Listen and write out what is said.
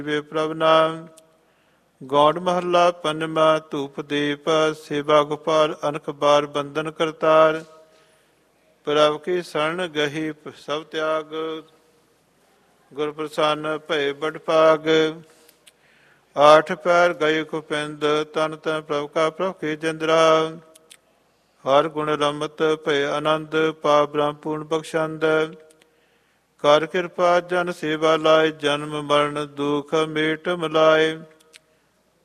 ਵੇ ਪ੍ਰਭ ਨਾਮ। ਗੌੜ ਮਹੱਲਾ ਪੰਜਵਾਂ। ਧੂਪ ਦੀਪ ਸੇਵਾ ਗੋਪਾਲ ਅਨਕ ਬਾਰ ਬੰਧਨ ਕਰਤਾਰ। ਪ੍ਰਭ ਕੀ ਸ਼ਰਨ ਗਹੀ ਸਭ ਤਿਆਗ। ਗੁਰ ਪ੍ਰਸੰਨ ਭਏ ਬੜ ਭਾਗ। ਆਠ ਪੈਰ ਗਏ ਕੁਪਿੰਦ ਤਨ ਤਨ ਪ੍ਰਭ ਕਾ ਪ੍ਰਭ ਕੀ ਜਿੰਦਰਾ। ਹਰ ਗੁਣ ਰਮਤ ਭਏ ਆਨੰਦ ਪਾ ਬ੍ਰਹਮ ਪੂਰਨ ਬਖਸ਼ੰਦ। ਕਰ ਕਿਰਪਾ ਜਨ ਸੇਵਾ ਲਾਇ ਜਨਮ ਮਰਨ ਦੁਖ ਮੇਟ ਮਿਲਾਏ।